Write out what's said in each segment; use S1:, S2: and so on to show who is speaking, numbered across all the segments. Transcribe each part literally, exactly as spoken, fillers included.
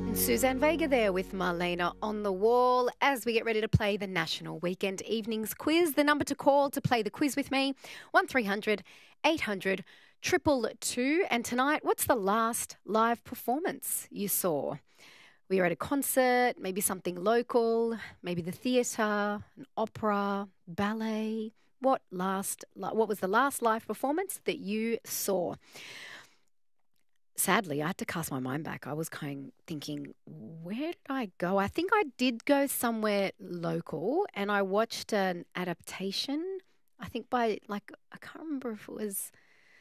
S1: Suzanne Vega there with Marlena on the wall as we get ready to play the National Weekend Evenings Quiz. The number to call to play the quiz with me, one three hundred eight hundred two two two. And tonight, what's the last live performance you saw? We were at a concert, maybe something local, maybe the theatre, an opera, ballet. What last? What was the last live performance that you saw? Sadly, I had to cast my mind back. I was kind of thinking, where did I go? I think I did go somewhere local and I watched an adaptation, I think by, like, I can't remember if it was,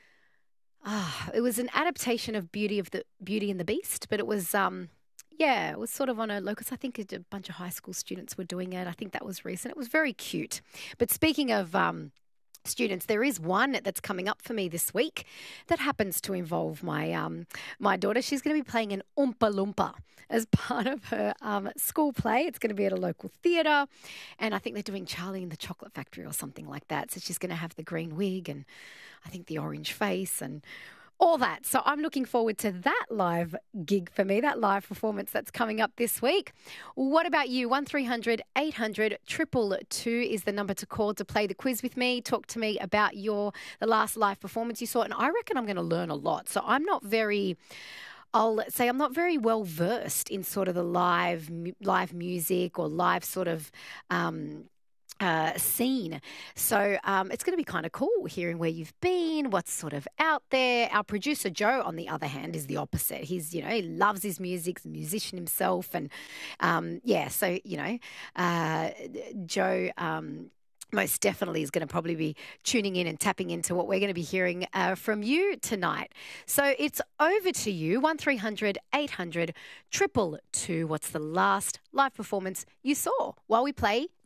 S1: ah, it was an adaptation of Beauty of the Beauty and the Beast, but it was, um, yeah, it was sort of on a locus. I think a bunch of high school students were doing it. I think that was recent. It was very cute. But speaking of um, students, there is one that's coming up for me this week that happens to involve my um, my daughter. She's going to be playing an Oompa Loompa as part of her um, school play. It's going to be at a local theatre, and I think they're doing Charlie and the Chocolate Factory or something like that. So she's going to have the green wig and I think the orange face and all that. So I'm looking forward to that live gig for me, that live performance that's coming up this week. What about you? one three hundred eight hundred two two two is the number to call to play the quiz with me. Talk to me about your the last live performance you saw. And I reckon I'm going to learn a lot. So I'm not very... I'll say I'm not very well versed in sort of the live live music or live sort of... Um, Uh, scene. So um, it's going to be kind of cool hearing where you've been, what's sort of out there. Our producer, Joe, on the other hand, is the opposite. He's, you know, he loves his music, he's a musician himself. And um, yeah, so, you know, uh, Joe... Um, most definitely is going to probably be tuning in and tapping into what we're going to be hearing uh, from you tonight. So it's over to you, one three hundred eight hundred two two two. What's the last live performance you saw while we play